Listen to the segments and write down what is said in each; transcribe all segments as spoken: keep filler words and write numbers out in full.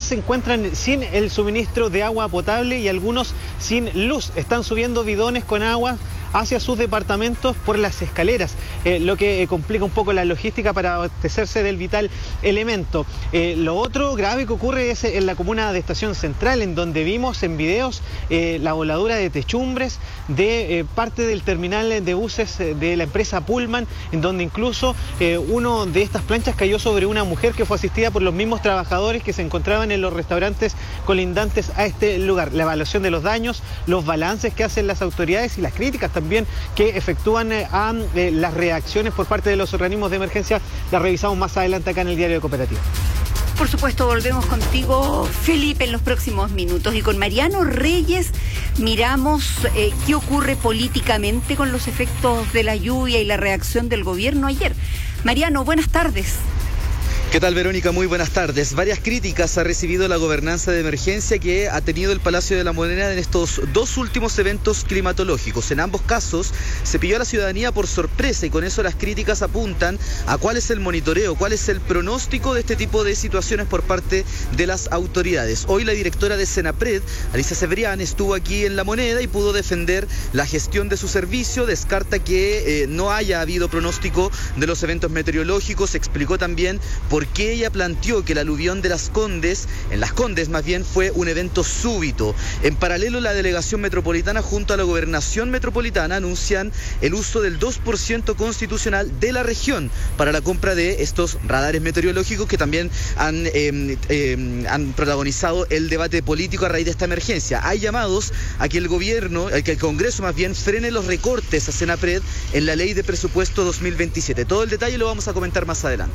se encuentran sin el suministro de agua potable y algunos sin luz. Están subiendo bidones con agua hacia sus departamentos por las escaleras, eh, lo que eh, complica un poco la logística para abastecerse del vital elemento. Eh, lo otro grave que ocurre es en la comuna de Estación Central, en donde vimos en videos eh, la voladura de techumbres de eh, parte del terminal de buses eh, de la empresa Pullman, en donde incluso eh, uno de estas planchas cayó sobre una mujer que fue asistida por los mismos trabajadores que se encontraban en los restaurantes colindantes a este lugar. La evaluación de los daños, los balances que hacen las autoridades y las críticas también que efectúan eh, a eh, las reacciones por parte de los organismos de emergencia, las revisamos más adelante acá en el Diario de Cooperativa. Por supuesto, volvemos contigo, Felipe, en los próximos minutos. Y con Mariano Reyes miramos eh, qué ocurre políticamente con los efectos de la lluvia y la reacción del gobierno ayer. Mariano, buenas tardes. ¿Qué tal, Verónica? Muy buenas tardes. Varias críticas ha recibido la gobernanza de emergencia que ha tenido el Palacio de la Moneda en estos dos últimos eventos climatológicos. En ambos casos se pilló a la ciudadanía por sorpresa y con eso las críticas apuntan a cuál es el monitoreo, cuál es el pronóstico de este tipo de situaciones por parte de las autoridades. Hoy la directora de Senapred, Alicia Cebrián, estuvo aquí en La Moneda y pudo defender la gestión de su servicio, descarta que eh, no haya habido pronóstico de los eventos meteorológicos, explicó también por qué ella planteó que el aluvión de las Condes, en las Condes más bien, fue un evento súbito. En paralelo, la delegación metropolitana junto a la gobernación metropolitana anuncian el uso del dos por ciento constitucional de la región para la compra de estos radares meteorológicos que también han, eh, eh, han protagonizado el debate político a raíz de esta emergencia. Hay llamados a que el gobierno, a que el Congreso más bien, frene los recortes a Senapred en la ley de presupuesto dos mil veintisiete. Todo el detalle lo vamos a comentar más adelante.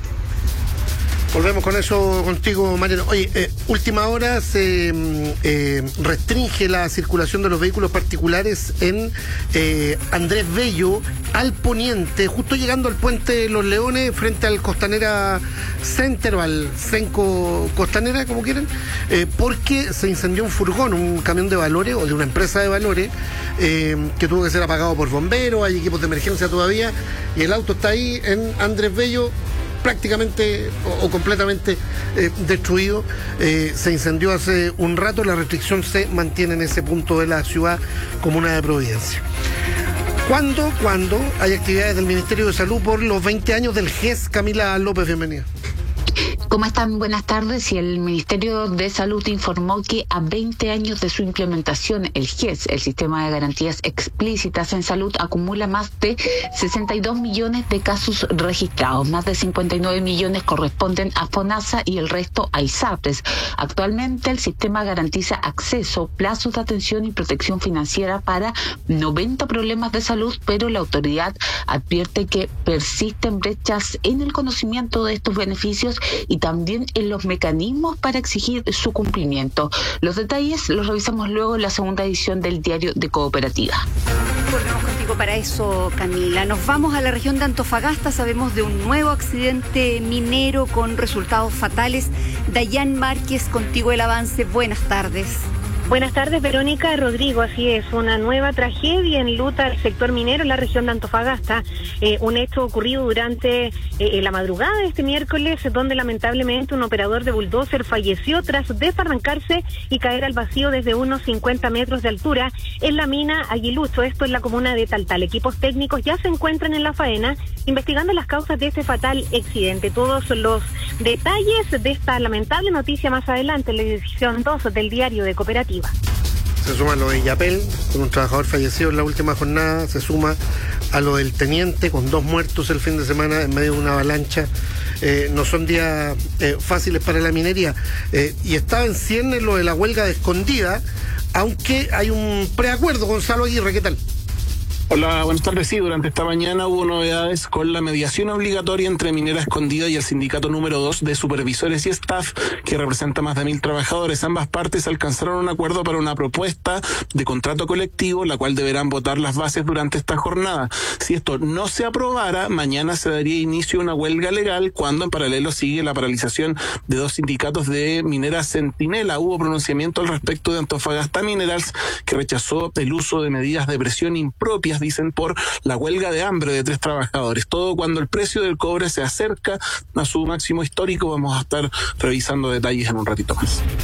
Volvemos con eso contigo, Mariano. Oye, eh, última hora se eh, restringe la circulación de los vehículos particulares en eh, Andrés Bello, al poniente, justo llegando al puente Los Leones, frente al Costanera Center o al Cenco Costanera, como quieren, eh, porque se incendió un furgón, un camión de valores o de una empresa de valores, eh, que tuvo que ser apagado por bomberos, hay equipos de emergencia todavía, y el auto está ahí en Andrés Bello, prácticamente o, o completamente eh, destruido. Eh, se incendió hace un rato, la restricción se mantiene en ese punto de la ciudad comuna de Providencia. ¿Cuándo? ¿Cuándo hay actividades del Ministerio de Salud por los veinte años del G E S? Camila López, bienvenida. ¿Cómo están? Buenas tardes. Y el Ministerio de Salud informó que a veinte años de su implementación, el G E S, el Sistema de Garantías Explícitas en Salud, acumula más de sesenta y dos millones de casos registrados. Más de cincuenta y nueve millones corresponden a FONASA y el resto a ISAPRES. Actualmente el sistema garantiza acceso, plazos de atención y protección financiera para noventa problemas de salud, pero la autoridad advierte que persisten brechas en el conocimiento de estos beneficios y también en los mecanismos para exigir su cumplimiento. Los detalles los revisamos luego en la segunda edición del Diario de Cooperativa. Volvemos contigo para eso, Camila. Nos vamos a la región de Antofagasta. Sabemos de un nuevo accidente minero con resultados fatales. Dayan Márquez, contigo el avance. Buenas tardes. Buenas tardes, Verónica. Rodrigo, así es, una nueva tragedia enluta al sector minero en la región de Antofagasta. Eh, un hecho ocurrido durante eh, la madrugada de este miércoles, donde lamentablemente un operador de bulldozer falleció tras desbarrancarse y caer al vacío desde unos cincuenta metros de altura en la mina Aguilucho, esto en la comuna de Taltal. Equipos técnicos ya se encuentran en la faena investigando las causas de este fatal accidente. Todos los detalles de esta lamentable noticia más adelante en la edición dos del Diario de Cooperativa. Se suma lo de Yapel, con un trabajador fallecido en la última jornada, se suma a lo del teniente, con dos muertos el fin de semana en medio de una avalancha. Eh, no son días eh, fáciles para la minería. Eh, y estaba en ciernes lo de la huelga de Escondida, aunque hay un preacuerdo. Gonzalo Aguirre, ¿qué tal? Hola, buenas tardes. Sí, durante esta mañana hubo novedades con la mediación obligatoria entre Minera Escondida y el sindicato número dos de supervisores y staff, que representa más de mil trabajadores. Ambas partes alcanzaron un acuerdo para una propuesta de contrato colectivo, la cual deberán votar las bases durante esta jornada. Si esto no se aprobara, mañana se daría inicio a una huelga legal, cuando en paralelo sigue la paralización de dos sindicatos de Minera Centinela. Hubo pronunciamiento al respecto de Antofagasta Minerals, que rechazó el uso de medidas de presión impropias, dicen, por la huelga de hambre de tres trabajadores. Todo cuando el precio del cobre se acerca a su máximo histórico. Vamos a estar revisando detalles en un ratito más.